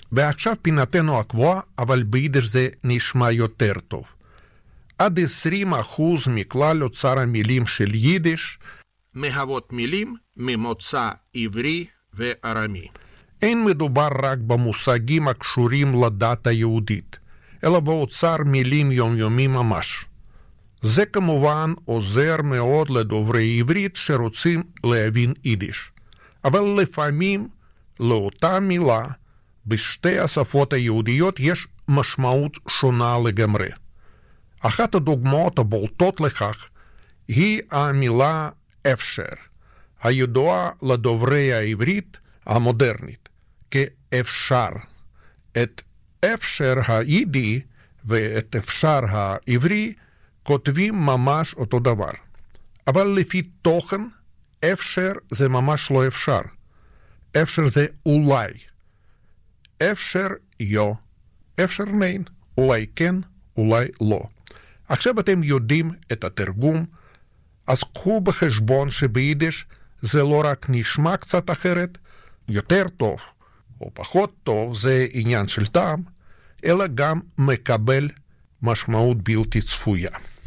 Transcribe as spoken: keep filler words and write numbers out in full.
ועכשיו פינתנו הקבועה, אבל ביידיש זה נשמע יותר טוב. עד עשרים אחוז מכלל אוצר המילים של יידיש מהוות מילים ממוצא עברי וארמי. אין מדובר רק במושגים הקשורים לדת היהודית, אלא באוצר מילים יומיומי ממש. זה כמובן עוזר מאוד לדוברי עברית שרוצים להבין יידיש. אבל לפעמים לאותה מילה בשתי השפות היהודיות יש משמעות שונה לגמרי. אחת הדוגמאות הבולטות לכך היא המילה אפשר, הידועה לדוברי העברית המודרנית כאפשר. את אפשר היידי ואת אפשר העברי כותבים ממש אותו דבר. אבל לפי תוכן, אפשר זה ממש לא אפשר. אפשר זה אולי. אפשר יו, אפשר נין, אולי כן, אולי לא. עכשיו אתם יודעים את התרגום, אז קחו בחשבון שביידיש זה לא רק נשמע קצת אחרת, יותר טוב או פחות טוב, זה עניין של טעם, אלא גם מקבל משמעות בלתי צפויה.